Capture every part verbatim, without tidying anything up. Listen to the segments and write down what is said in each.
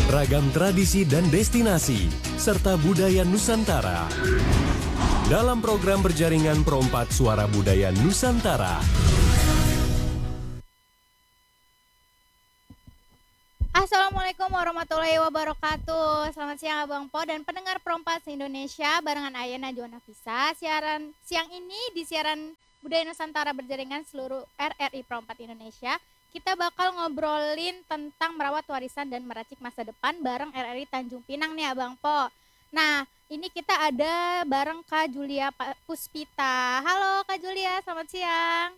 ragam tradisi dan destinasi, serta budaya Nusantara. Dalam program berjaringan Perompak Suara Budaya Nusantara. Assalamualaikum warahmatullahi wabarakatuh. Selamat siang Abang Po dan pendengar Perompak se-Indonesia barengan Ayah Najwa Nafisa. Siaran siang ini di siaran Budaya Nusantara berjaringan seluruh R R I Perompak Indonesia. Kita bakal ngobrolin tentang merawat warisan dan meracik masa depan bareng R R I Tanjung Pinang nih Abang Po. Nah, ini kita ada bareng Kak Julia Puspita. Halo Kak Julia, selamat siang.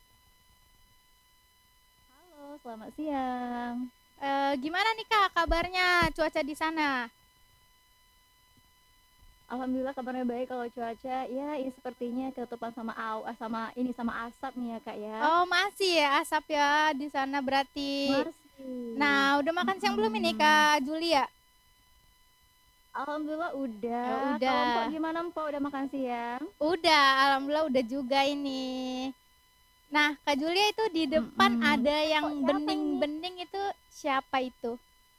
Halo, selamat siang. E, gimana nih Kak kabarnya, cuaca di sana? Alhamdulillah kabarnya baik. Kalau cuaca ya ini sepertinya ketutupan sama aw, sama ini sama asap nih ya Kak ya. Oh masih ya asap ya di sana berarti. Masih. Nah udah makan siang belum ini Kak Julia? Alhamdulillah udah. Oh, udah. Kalau Mpok gimana Mpok, udah makan siang? Udah, alhamdulillah udah juga ini. Nah Kak Julia itu di depan Mm-mm. ada yang Siapa bening-bening itu siapa itu?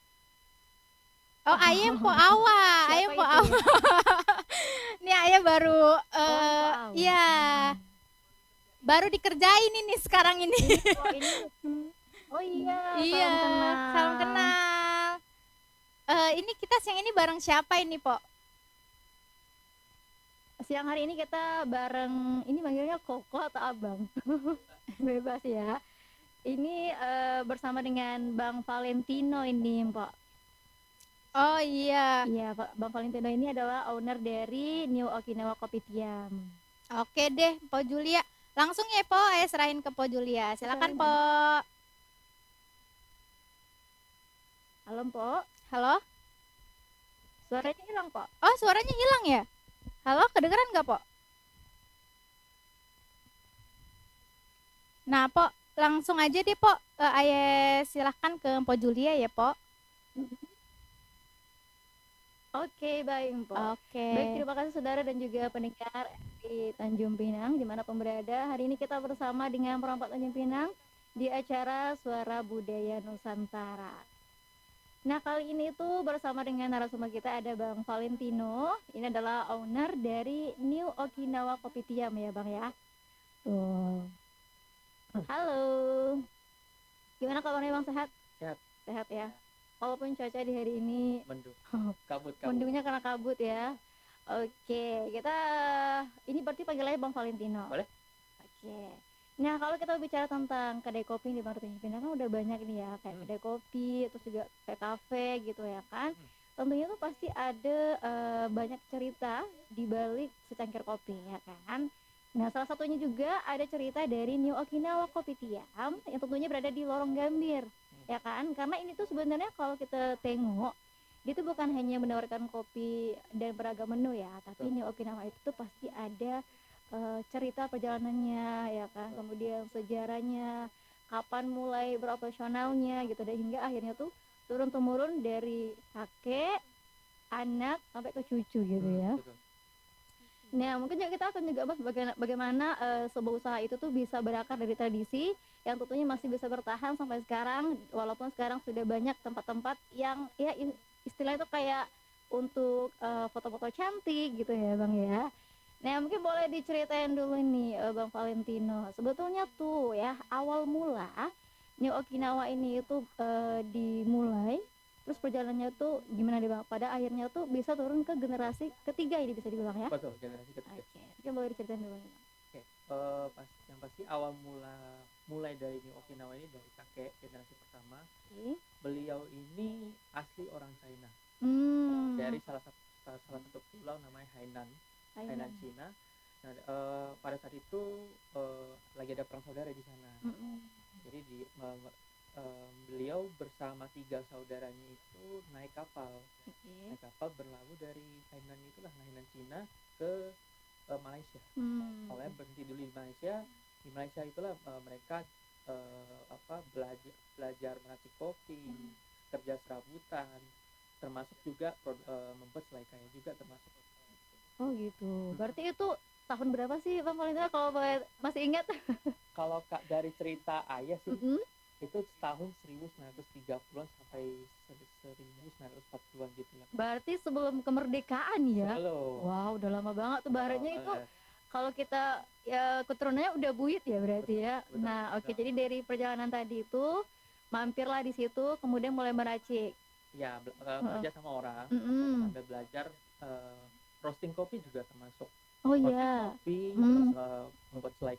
Oh ayam po awa, ayam po awa. Nih ayah baru, uh, oh, ya, baru dikerjain ini sekarang ini. ini, oh, ini. Oh iya, iya, salam kenal. Salam kenal. Uh, ini kita siang ini bareng siapa ini po? Siang hari ini kita bareng, ini manggilnya Koko atau Abang? Bebas ya. Ini uh, bersama dengan Bang Valentino ini, Mpok. Oh iya. Iya, Pak. Bang Valentino ini adalah owner dari New Okinawa Kopitiam. Oke deh, Po Julia. Langsung ya, Po, saya serahin ke Po Julia. Silakan, Po. Halo, Po. Halo? Suaranya hilang, Po. Oh, suaranya hilang ya? Halo, kedengeran nggak, Po? Nah, Po, langsung aja deh, Po. Uh, Ayah silahkan ke Po Julia ya, Po. Oke, baik, Po. Oke. Baik, terima kasih saudara dan juga pendengar di Tanjung Pinang dimanapun berada. Hari ini kita bersama dengan Perompak Tanjung Pinang di acara Suara Budaya Nusantara. Nah, kali ini tuh bersama dengan narasumber kita ada Bang Valentino. Ini adalah owner dari New Okinawa Kopitiam ya, Bang ya. Tuh. Halo. Gimana kabarnya, Bang? Sehat? Sehat. Sehat ya. Walaupun cuaca di hari ini mendung, kabut, kabut. mendungnya karena kabut ya. Oke, kita ini berarti panggil aja Bang Valentino. Boleh? Oke. Nah, kalau kita bicara tentang kedai kopi di Tanjung Pinang kan udah banyak nih ya, kayak Hmm. kedai kopi, terus juga kayak kafe gitu ya kan. Hmm. Tentunya tuh pasti ada uh, banyak cerita di balik secangkir kopi ya kan. Nah, salah satunya juga ada cerita dari New Okinawa Kopitiam yang tentunya berada di Lorong Gambir. Ya kan, karena ini tuh sebenarnya kalau kita tengok dia tuh bukan hanya menawarkan kopi dan beragam menu ya, tapi New Okinawa itu tuh pasti ada uh, cerita perjalanannya ya kan, kemudian sejarahnya, kapan mulai beroperasionalnya gitu, dan hingga akhirnya tuh turun temurun dari kakek, anak sampai ke cucu gitu ya. Betul. Nah, mungkin juga kita akan juga bahas bagaimana, bagaimana uh, sebuah usaha itu tuh bisa berakar dari tradisi yang tentunya masih bisa bertahan sampai sekarang, walaupun sekarang sudah banyak tempat-tempat yang ya istilahnya itu kayak untuk uh, foto-foto cantik gitu ya Bang ya. Nah, mungkin boleh diceritain dulu nih uh, Bang Valentino, sebetulnya tuh ya awal mula New Okinawa ini itu uh, dimulai, terus perjalanannya tuh gimana nih Bang? Pada akhirnya tuh bisa turun ke generasi ketiga ini bisa dibilang ya? Betul, generasi ketiga. Oke, mungkin boleh diceritain dulu nih Bang. Oke, uh, pas, yang pasti awal mula mulai dari New Okinawa ini dari kakek generasi pertama. Oke. Beliau ini asli orang China. Hmm. Dari salah satu salah satu pulau namanya Hainan, Hainan, Hainan Cina. Nah, uh, pada saat itu uh, lagi ada perang saudara di sana. Mm-mm. Jadi di uh, uh, beliau bersama tiga saudaranya itu naik kapal. Okay. Naik kapal berlabuh dari Hainan itulah Hainan Cina ke uh, Malaysia. Hmm. Awalnya berhenti dulu di Malaysia. Di Malaysia itulah uh, mereka uh, apa belajar belajar meracik kopi, hmm. kerja serabutan, termasuk juga uh, membuat selai kaya juga termasuk. Oh gitu. Berarti itu tahun berapa sih Bang Valentino kalau masih ingat? Kalau Kak dari cerita ayah sih, mm-hmm. itu tahun seribu sembilan ratus tiga puluhan sampai seribu sembilan Berarti sebelum kemerdekaan ya? Halo. Wow, udah lama banget tuh bahannya itu. banget. Kalau kita ya keturunannya udah buyut ya berarti ya. Betul, Nah, oke, betul. jadi dari perjalanan tadi itu mampirlah di situ, kemudian mulai meracik. Ya, bel- eh, Heeh. kerja sama orang Mm-mm. sambil belajar eh, roasting kopi juga termasuk Oh roasting iya. kopi, Hmm. terus eh, membuat selai